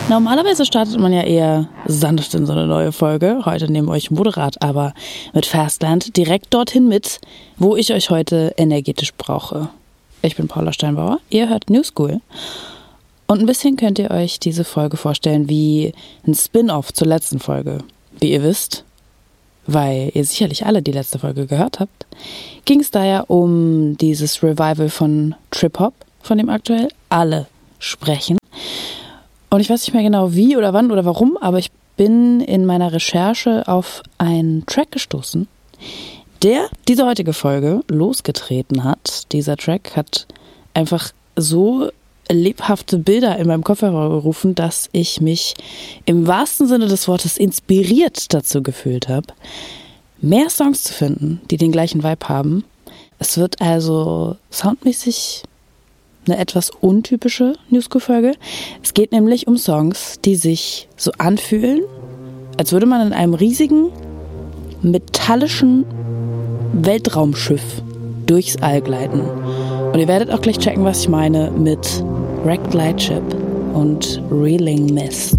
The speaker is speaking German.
Normalerweise startet man ja eher sanft in so eine neue Folge. Heute nehmen wir euch moderat, aber mit Fastland direkt dorthin mit, wo ich euch heute energetisch brauche. Ich bin Paula Steinbauer, ihr hört New School. Und ein bisschen könnt ihr euch diese Folge vorstellen wie ein Spin-off zur letzten Folge. Wie ihr wisst, weil ihr sicherlich alle die letzte Folge gehört habt, ging es da ja um dieses Revival von Trip-Hop, von dem aktuell alle sprechen. Und ich weiß nicht mehr genau wie oder wann oder warum, aber ich bin in meiner Recherche auf einen Track gestoßen, der diese heutige Folge losgetreten hat. Dieser Track hat einfach so lebhafte Bilder in meinem Kopf hervorgerufen, dass ich mich im wahrsten Sinne des Wortes inspiriert dazu gefühlt habe, mehr Songs zu finden, die den gleichen Vibe haben. Es wird also soundmäßig eine etwas untypische New School-Folge. Es geht nämlich um Songs, die sich so anfühlen, als würde man in einem riesigen, metallischen Weltraumschiff durchs All gleiten. Und ihr werdet auch gleich checken, was ich meine mit Wrecked Lightship und Reeling Mist.